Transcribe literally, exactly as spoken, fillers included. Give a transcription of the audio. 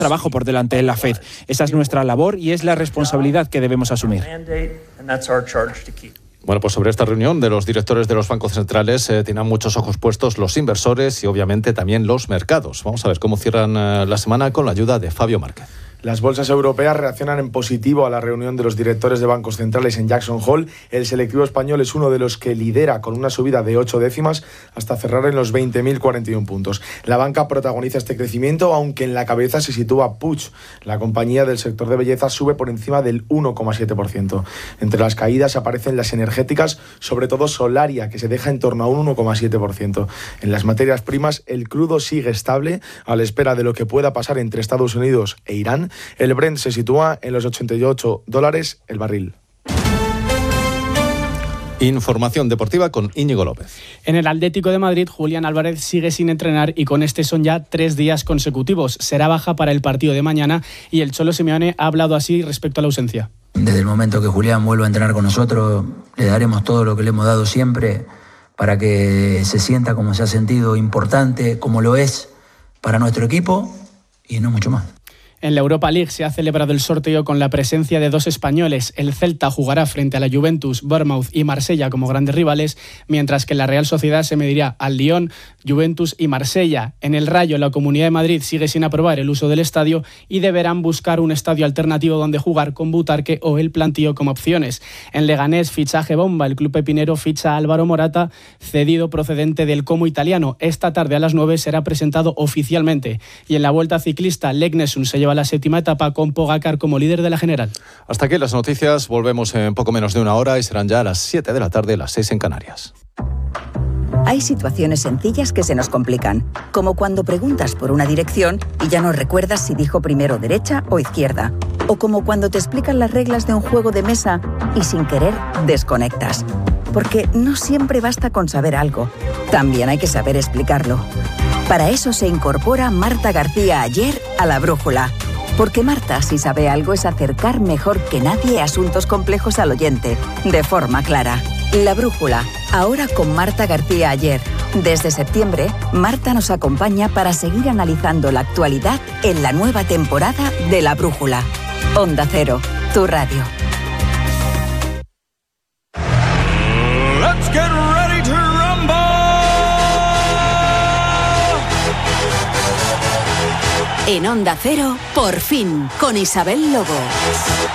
trabajo por delante de la Fed. Esa es nuestra labor y es la responsabilidad que debemos asumir. Bueno, pues sobre esta reunión de los directores de los bancos centrales eh, tienen muchos ojos puestos los inversores y obviamente también los mercados. Vamos a ver cómo cierran eh, la semana con la ayuda de Fabio Márquez. Las bolsas europeas reaccionan en positivo a la reunión de los directores de bancos centrales en Jackson Hole. El selectivo español es uno de los que lidera con una subida de ocho décimas hasta cerrar en los veinte mil cuarenta y uno puntos. La banca protagoniza este crecimiento, aunque en la cabeza se sitúa Puig. La compañía del sector de belleza sube por encima del uno coma siete por ciento. Entre las caídas aparecen las energéticas, sobre todo Solaria, que se deja en torno a un uno coma siete por ciento. En las materias primas, el crudo sigue estable a la espera de lo que pueda pasar entre Estados Unidos e Irán. El Brent se sitúa en los ochenta y ocho dólares el barril. Información deportiva con Íñigo López. En el Atlético de Madrid, Julián Álvarez sigue sin entrenar y con este son ya tres días consecutivos. Será baja para el partido de mañana y el Cholo Simeone ha hablado así respecto a la ausencia. Desde el momento que Julián vuelva a entrenar con nosotros, le daremos todo lo que le hemos dado siempre para que se sienta como se ha sentido importante, como lo es para nuestro equipo y no mucho más. En la Europa League se ha celebrado el sorteo con la presencia de dos españoles. El Celta jugará frente a la Juventus, Bournemouth y Marsella como grandes rivales, mientras que la Real Sociedad se medirá al Lyon, Juventus y Marsella. En el Rayo, la Comunidad de Madrid sigue sin aprobar el uso del estadio y deberán buscar un estadio alternativo donde jugar con Butarque o el Plantío como opciones. En Leganés, fichaje bomba. El club pepinero ficha a Álvaro Morata, cedido procedente del Como italiano. Esta tarde a las nueve será presentado oficialmente. Y en la Vuelta Ciclista, Legnesund se lleva la séptima etapa con Pogacar como líder de la general. Hasta aquí las noticias, volvemos en poco menos de una hora y serán ya a las siete de la tarde, las seis en Canarias. Hay situaciones sencillas que se nos complican, como cuando preguntas por una dirección y ya no recuerdas si dijo primero derecha o izquierda, o como cuando te explican las reglas de un juego de mesa y sin querer desconectas. Porque no siempre basta con saber algo, también hay que saber explicarlo. Para eso se incorpora Marta García Aller a La Brújula. Porque Marta, si sabe algo, es acercar mejor que nadie asuntos complejos al oyente, de forma clara. La Brújula, ahora con Marta García Aller. Desde septiembre, Marta nos acompaña para seguir analizando la actualidad en la nueva temporada de La Brújula. Onda Cero, tu radio. Let's get ready to rumble. En Onda Cero, por fin, con Isabel Lobo.